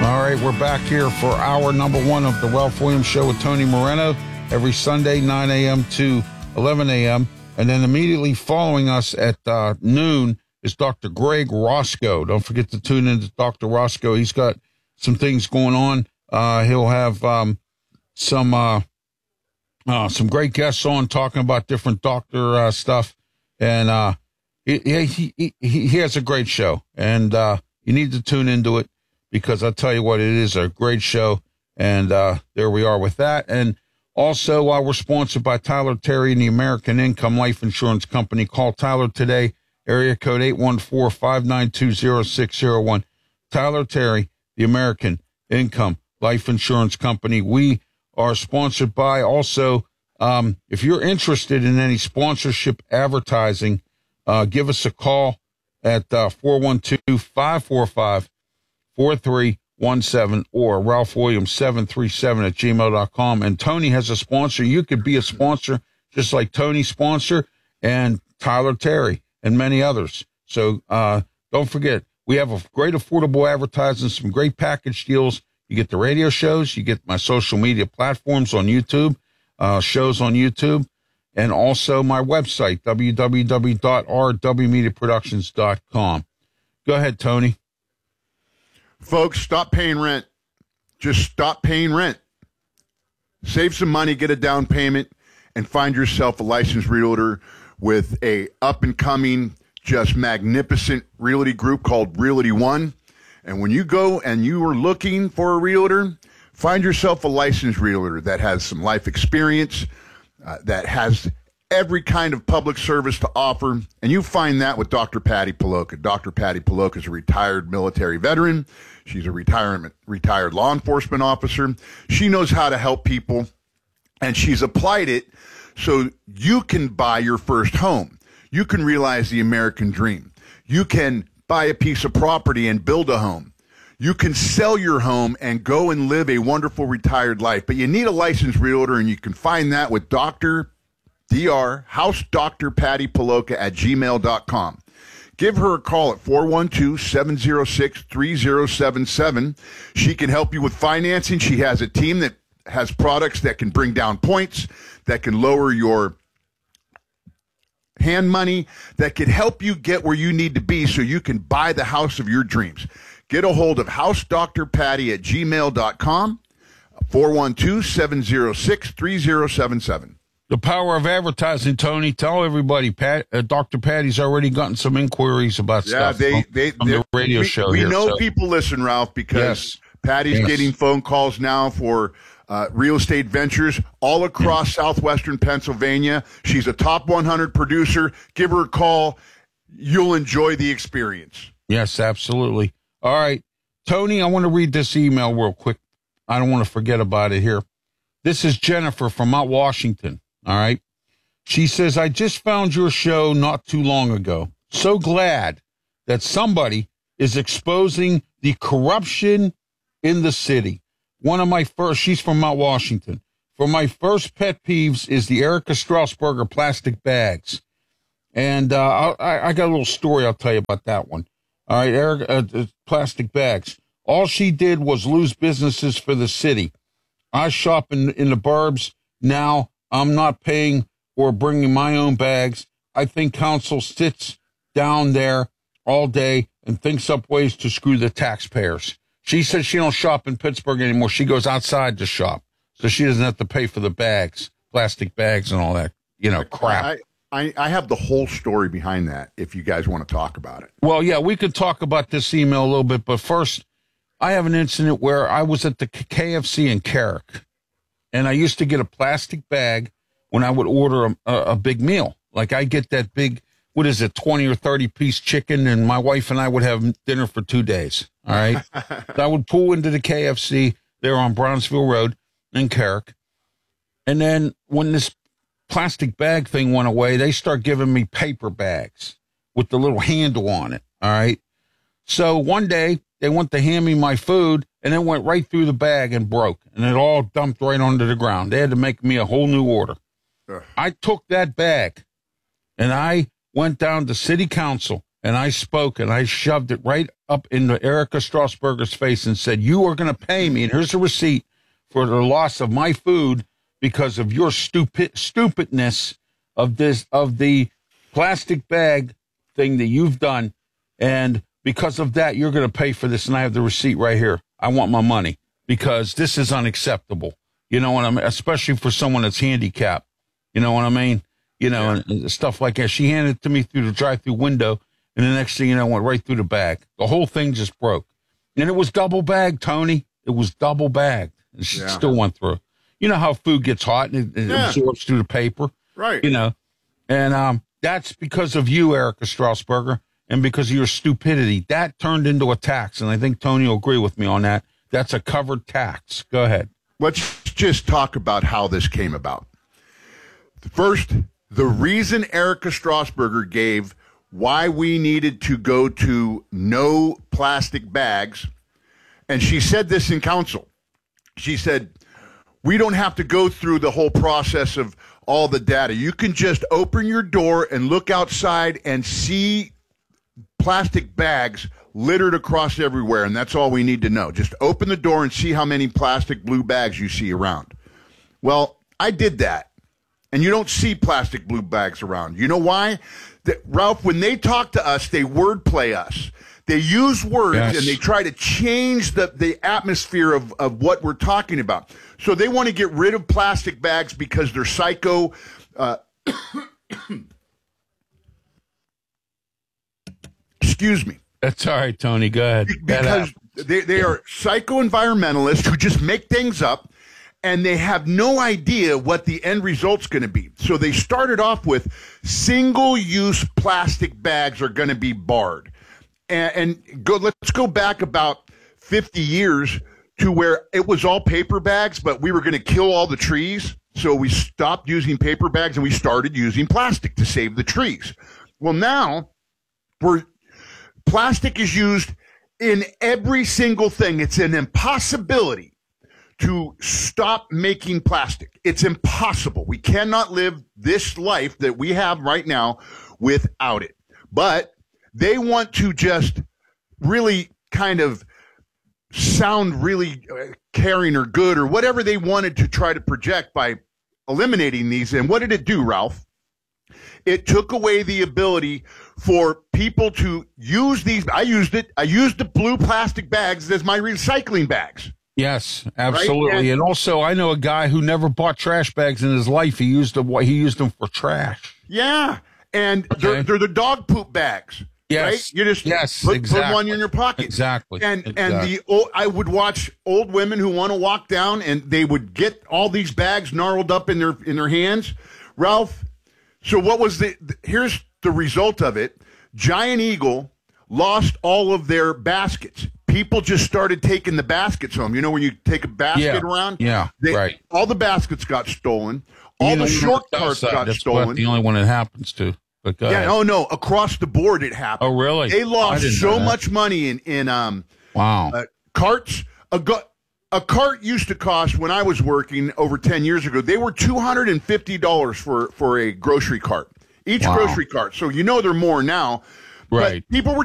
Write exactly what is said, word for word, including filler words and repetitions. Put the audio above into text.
All right, we're back here for hour number one of the Ralph Williams Show with Tony Moreno every Sunday, nine a.m. to eleven a.m. And then immediately following us at uh, noon is Doctor Greg Roscoe. Don't forget to tune in to Doctor Roscoe. He's got some things going on. Uh, he'll have um, some uh, uh, some great guests on talking about different doctor uh, stuff. And uh, he, he, he, he has a great show. And uh, you need to tune into it, because I'll tell you what, it is a great show. And uh, there we are with that. And also, uh, we're sponsored by Tyler Terry and the American Income Life Insurance Company. Call Tyler today, area code eight one four, five nine two, zero six zero one. Tyler Terry, the American Income Life Insurance Company. We are sponsored by also, um, if you're interested in any sponsorship advertising, uh, give us a call at uh, four one two, five four five, four three one seven or Ralph Williams seven three seven at gmail dot com. And Tony has a sponsor. You could be a sponsor just like Tony's sponsor and Tyler Terry and many others. So uh, don't forget, we have a great affordable advertising, some great package deals. You get the radio shows, you get my social media platforms on YouTube, uh, shows on YouTube, and also my website, w w w dot r w media productions dot com. Go ahead, Tony. Folks, stop paying rent. Just stop paying rent. Save some money, get a down payment, and find yourself a licensed realtor with a up-and-coming, just magnificent realty group called Realty One. And when you go and you are looking for a realtor, find yourself a licensed realtor that has some life experience, uh, that has every kind of public service to offer, and you find that with Doctor Patty Paloka. Doctor Patty Paloka is a retired military veteran. She's a retirement retired law enforcement officer. She knows how to help people, and she's applied it so you can buy your first home. You can realize the American dream. You can buy a piece of property and build a home. You can sell your home and go and live a wonderful retired life, but you need a licensed realtor, and you can find that with Doctor D R, House Doctor Patty Paloka at gmail dot com. Give her a call at four one two, seven zero six, three zero seven seven. She can help you with financing. She has a team that has products that can bring down points, that can lower your hand money, that can help you get where you need to be so you can buy the house of your dreams. Get a hold of House Doctor Patty at gmail dot com, four one two, seven zero six, three zero seven seven. The power of advertising, Tony. Tell everybody, Pat, uh, Doctor Patty's already gotten some inquiries about yeah, stuff they, from, they, from the radio we, show We here, know so. people listen, Ralph, because yes. Patty's yes. getting phone calls now for uh, real estate ventures all across yeah. southwestern Pennsylvania. She's a top one hundred producer. Give her a call. You'll enjoy the experience. Yes, absolutely. All right. Tony, I want to read this email real quick. I don't want to forget about it here. This is Jennifer from Mount Washington. All right. She says, I just found your show not too long ago. So glad that somebody is exposing the corruption in the city. One of my first, she's from Mount Washington. For my first pet peeves is the Erica Strausberger plastic bags. And uh, I, I got a little story I'll tell you about that one. All right, Erica, uh, plastic bags. All she did was lose businesses for the city. I shop in, in the burbs. Now I'm not paying or bringing my own bags. I think council sits down there all day and thinks up ways to screw the taxpayers. She says she don't shop in Pittsburgh anymore. She goes outside to shop, so she doesn't have to pay for the bags, plastic bags and all that, you know, crap. I, I, I have the whole story behind that if you guys want to talk about it. Well, yeah, we could talk about this email a little bit, but first, I have an incident where I was at the K F C in Carrick, and I used to get a plastic bag when I would order a, a, a big meal. Like I get that big, what is it, twenty or thirty piece chicken, and my wife and I would have dinner for two days. All right. So I would pull into the K F C there on Brownsville Road in Carrick. And then when this plastic bag thing went away, they start giving me paper bags with the little handle on it. All right. So one day they went to hand me my food, and it went right through the bag and broke, and it all dumped right onto the ground. They had to make me a whole new order. Ugh. I took that bag, and I went down to city council, and I spoke and I shoved it right up into Erica Strasberger's face and said, you are going to pay me, and here's a receipt for the loss of my food because of your stupid stupidness of this, of the plastic bag thing that you've done. And because of that, you're going to pay for this. And I have the receipt right here. I want my money because this is unacceptable. You know what I mean? Especially for someone that's handicapped. You know what I mean? You know, yeah. and, and stuff like that. She handed it to me through the drive-through window. And the next thing you know, went right through the bag. The whole thing just broke. And it was double bagged, Tony. It was double bagged. And she yeah. still went through. You know how food gets hot and it, it yeah. absorbs through the paper? Right. You know, and um, that's because of you, Erica Strasberger, and because of your stupidity. That turned into a tax. And I think Tony will agree with me on that. That's a covered tax. Go ahead. Let's just talk about how this came about. First, the reason Erica Strasberger gave why we needed to go to no plastic bags, and she said this in council. She said, we don't have to go through the whole process of all the data. You can just open your door and look outside and see plastic bags littered across everywhere, and that's all we need to know. Just open the door and see how many plastic blue bags you see around. Well, I did that, and you don't see plastic blue bags around. You know why? That, Ralph, when they talk to us, they wordplay us. They use words, yes. and they try to change the, the atmosphere of, of what we're talking about. So they want to get rid of plastic bags because they're psycho. Uh, excuse me. That's all right, Tony. Go ahead. Because they, they are psycho-environmentalists who just make things up, and they have no idea what the end result's going to be. So they started off with single-use plastic bags are going to be barred. And, and go, let's go back about fifty years to where it was all paper bags, but we were going to kill all the trees. So we stopped using paper bags, and we started using plastic to save the trees. Well, now we're plastic is used in every single thing. It's an impossibility to stop making plastic. It's impossible. We cannot live this life that we have right now without it. But they want to just really kind of sound really caring or good or whatever they wanted to try to project by eliminating these. And what did it do, Ralph? It took away the ability for people to use these. I used it. I used the blue plastic bags as my recycling bags. Yes, absolutely. Right? And, and also, I know a guy who never bought trash bags in his life. He used them. He used them for trash. Yeah, and okay. they're, they're the dog poop bags. Yes, right? You just yes, put, exactly. put one in your pocket. Exactly. And exactly. and the old, I would watch old women who want to walk down, and they would get all these bags gnarled up in their in their hands. Ralph, so what was the? Here's the result of it. Giant Eagle lost all of their baskets. People just started taking the baskets home. You know when you take a basket yeah. around? Yeah, they, right. All the baskets got stolen. All you the short carts got That's stolen. The only one it happens to. But go yeah, ahead. oh no, across the board it happened. Oh really? They lost so much money in in um wow uh, carts. A, go- a cart used to cost, when I was working over ten years ago, they were two hundred and fifty dollars for for a grocery cart. Each wow. grocery cart. So you know they're more now. Right. But people were